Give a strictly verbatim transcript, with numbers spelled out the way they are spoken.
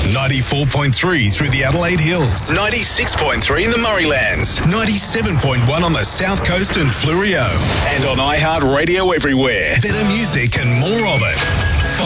ninety-four point three through the Adelaide Hills, ninety-six point three in the Murraylands, ninety-seven point one on the South Coast and Fleurieu, and on iHeartRadio everywhere. Better music and more of it.